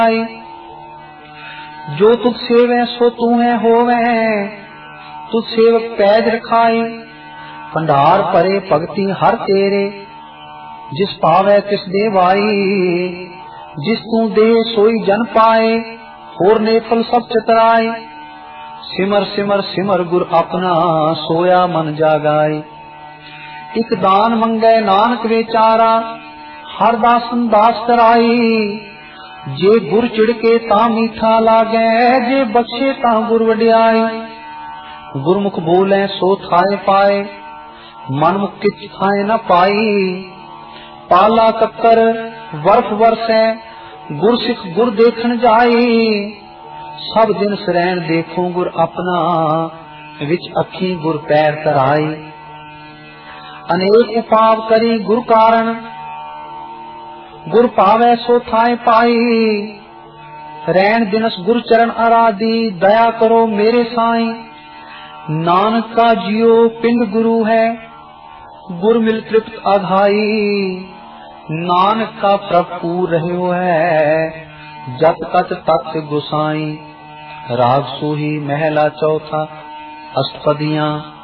जो तुझ सेवे सो तू है होवे, तुझ सेवक पैज रखाई। भंडार भरे भगति हर तेरे, जिस पावे तिस दे भाई। जिस तू दे सोई जन पाए, होर ने फल सब चतराए। सिमर सिमर सिमर गुर अपना, सोया मन जागाए। एक दान मंगे नानक बेचारा, हर दासन दास कराई। जे गुर चिड़के ता मीठा लागे, जे बख्शे ता गुर वड्याई। गुरमुख बोले सो थाए पाए, मनमुख किछ थाए न पाई। पाला कक्कर वर्ष वर्षै, गुर सिख गुर देखन जाई। सब दिन सरैन देखो गुर अपना, विच अखी गुर पैर तराई। अनेक उपाव करी गुर कारण, गुर पावे सो थाए पाई। रैन दिनस गुर चरण आराधी, दया करो मेरे साई। नानक का जियो पिंड गुरु है, गुर मिल तृप्त आधाई। नानक का प्रभु रहो है, जत तत तत् गोसाई। राग सोही महला चौथा, अष्टपदियां।